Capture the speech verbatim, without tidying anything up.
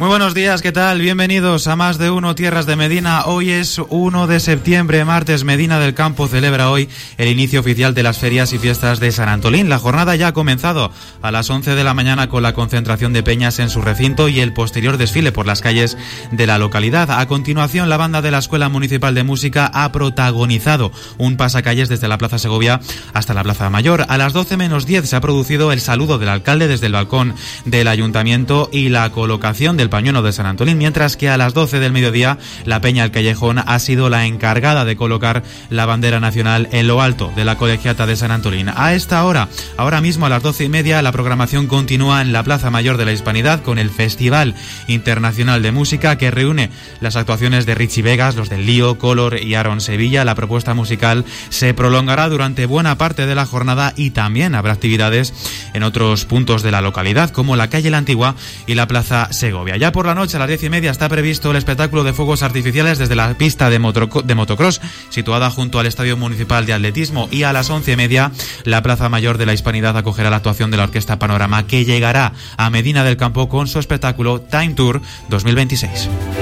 Muy buenos días, ¿qué tal? Bienvenidos a Más de Uno Tierras de Medina. Hoy es uno de septiembre, martes. Medina del Campo celebra hoy el inicio oficial de las ferias y fiestas de San Antolín. La jornada ya ha comenzado a las once de la mañana con la concentración de peñas en su recinto y el posterior desfile por las calles de la localidad. A continuación, la banda de la Escuela Municipal de Música ha protagonizado un pasacalles desde la Plaza Segovia hasta la Plaza Mayor. A las doce menos diez se ha producido el saludo del alcalde desde el balcón del ayuntamiento y la colocación del pañuelo de San Antolín, mientras que a las doce del mediodía la Peña El Callejón ha sido la encargada de colocar la bandera nacional en lo alto de la colegiata de San Antolín. A esta hora, ahora mismo a las doce y media, la programación continúa en la Plaza Mayor de la Hispanidad con el Festival Internacional de Música, que reúne las actuaciones de Richie Vegas, los del Lío, Color y Aaron Sevilla. La propuesta musical se prolongará durante buena parte de la jornada y también habrá actividades en otros puntos de la localidad, como la calle La Antigua y la Plaza Segovia. Ya por la noche, a las diez y media, está previsto el espectáculo de fuegos artificiales desde la pista de, motoc- de motocross, situada junto al Estadio Municipal de Atletismo, y a las once y media, la Plaza Mayor de la Hispanidad acogerá la actuación de la Orquesta Panorama, que llegará a Medina del Campo con su espectáculo Time Tour dos mil veintiséis.